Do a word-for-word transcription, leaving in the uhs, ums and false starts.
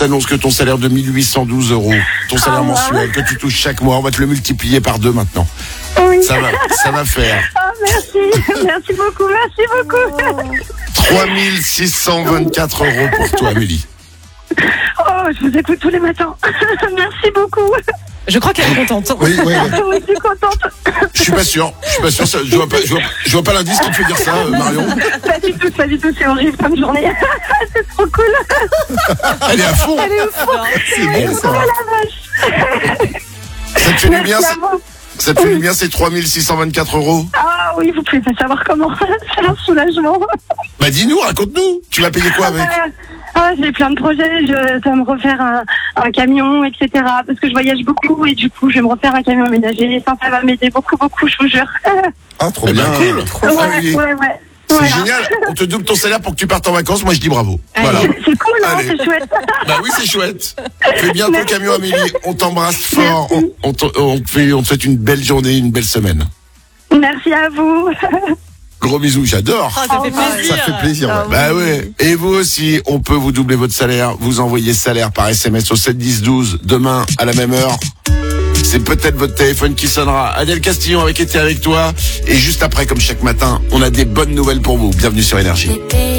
t'annonce que ton salaire de mille huit cent douze euros, ton salaire Ah, mensuel que tu touches chaque mois, on va te le multiplier par deux maintenant. Oui. Ça va, ça va faire Ah, merci, merci beaucoup, merci beaucoup. trois mille six cent vingt-quatre euros pour toi, Amélie. Oh, je vous écoute tous les matins. Merci beaucoup. Je crois qu'elle est contente. Oui, oui, oui. Oui, je suis contente. Je suis pas sûr. Je suis pas sûr. ça- Je vois pas, je vois, je vois pas l'indice qui te fait dire ça, euh, Marion. Pas du tout, pas du tout, c'est horrible comme journée. C'est trop cool. Elle est à fond. Elle est au fond. C'est bon, ça. Oh la vache. Ça te fait du bien, Merci ça, à vous. ça te fait du bien ces trois mille six cent vingt-quatre euros. Ah oui, vous pouvez pas savoir comment. C'est un soulagement. Bah dis-nous, raconte-nous. Tu vas payer quoi avec? Ah, j'ai plein de projets. Je dois me refaire un, un camion, et cetera. Parce que je voyage beaucoup et du coup, je vais me refaire un camion aménagé. Ça, ça va m'aider beaucoup, beaucoup, je vous jure. Ah, trop bien. Cool. Ouais, Amélie. ouais, ouais. C'est Voilà. génial. On te double ton salaire pour que tu partes en vacances. Moi, je dis bravo. Voilà. C'est cool, hein, Allez. c'est chouette. Bah oui, c'est chouette. Fais bientôt Merci. camion, Amélie. On t'embrasse fort. On, on, te, on, te fait, on te souhaite une belle journée, une belle semaine. Merci à vous. Gros bisous, j'adore. Ah, ça fait plaisir. Ça fait plaisir. ouais. Bah ouais. Et vous aussi, on peut vous doubler votre salaire. Vous envoyez salaire par S M S au sept dix douze. Demain, à la même heure. C'est peut-être votre téléphone qui sonnera. Adèle Castillon avec été avec toi. Et juste après, comme chaque matin, on a des bonnes nouvelles pour vous. Bienvenue sur Énergie.